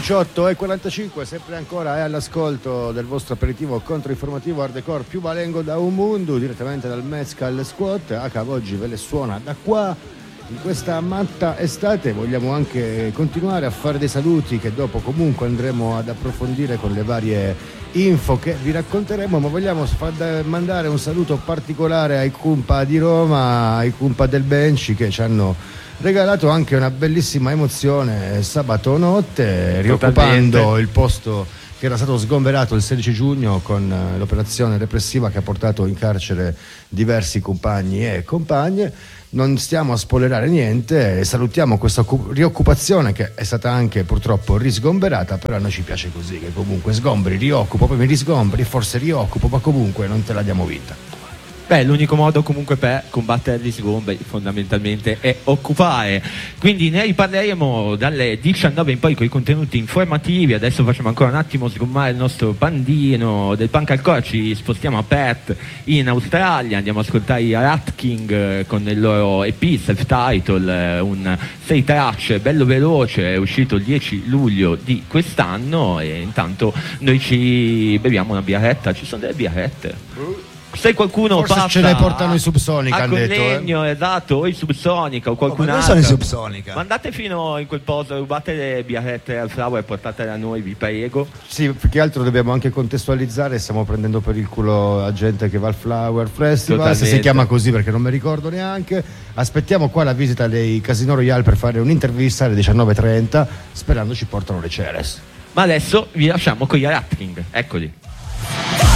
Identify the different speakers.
Speaker 1: 18:45, sempre ancora è all'ascolto del vostro aperitivo controinformativo hardcore più valengo da un mondo, direttamente dal Mezcal Squat. Acav oggi ve le suona da qua. In questa matta estate vogliamo anche continuare a fare dei saluti che dopo comunque andremo ad approfondire con le varie info che vi racconteremo, ma vogliamo mandare un saluto particolare ai Cumpa di Roma, ai Cumpa del Benci, che ci hanno regalato anche una bellissima emozione sabato notte, rioccupando il posto che era stato sgomberato il 16 giugno con l'operazione repressiva che ha portato in carcere diversi compagni e compagne. Non stiamo a spoilerare niente, salutiamo questa rioccupazione che è stata anche purtroppo risgomberata, però a noi ci piace così, che comunque sgombri, rioccupo, poi mi risgombri, forse rioccupo, ma comunque non te la diamo vinta.
Speaker 2: Beh, l'unico modo comunque per combattere gli sgombri fondamentalmente è occupare, quindi ne riparleremo dalle 19 in poi con i contenuti informativi. Adesso facciamo ancora un attimo sgommare il nostro bandino del punk hardcore, ci spostiamo a Perth in Australia, andiamo ad ascoltare i Rat King con il loro EP self-title, un 6 tracce bello veloce, è uscito il 10 luglio di quest'anno e intanto noi ci beviamo una birretta, ci sono delle birrette. Se qualcuno
Speaker 1: forse
Speaker 2: passa
Speaker 1: ce ne portano i Subsonica,
Speaker 2: a Collegno, esatto, o i Subsonica o qualcun altro,
Speaker 3: sono i Subsonica.
Speaker 2: Mandate fino in quel posto, rubate le birrette al Flower e portatele a noi, vi prego.
Speaker 1: Sì, più che altro dobbiamo anche contestualizzare, stiamo prendendo per il culo la gente che va al Flower Festival. Totalmente. Se si chiama così perché non mi ricordo neanche. Aspettiamo qua la visita dei Casino Royale per fare un'intervista alle 19:30, sperando ci portano le Ceres.
Speaker 2: Ma adesso vi lasciamo con gli Rat King, eccoli.